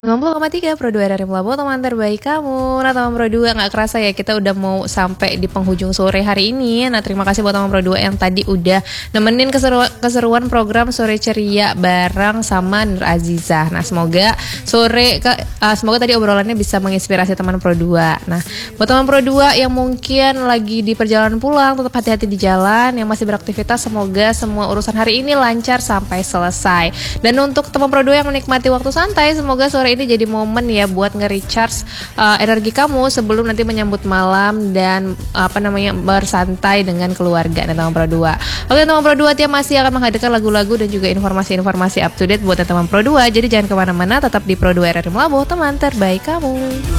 90,3 Pro 2 RRI Melabu, teman terbaik kamu. Nah teman Pro 2, gak kerasa ya kita udah mau sampai di penghujung sore hari ini. Nah terima kasih buat teman Pro 2 yang tadi udah nemenin keseruan program Sore Ceria bareng sama Nur Azizah. Nah semoga semoga tadi obrolannya bisa menginspirasi teman Pro 2. Nah buat teman Pro 2 yang mungkin lagi di perjalanan pulang, tetap hati-hati di jalan. Yang masih beraktivitas, semoga semua urusan hari ini lancar sampai selesai. Dan untuk teman Pro 2 yang menikmati waktu santai, semoga sore ini jadi momen ya buat nge-recharge energi kamu sebelum nanti menyambut malam dan bersantai dengan keluarga dan teman Pro 2. Oke teman Pro 2, Tia masih akan menghadirkan lagu-lagu dan juga informasi-informasi up to date buat teman Pro 2. Jadi jangan kemana-mana, tetap di Pro 2 RRI Melabu, teman terbaik kamu.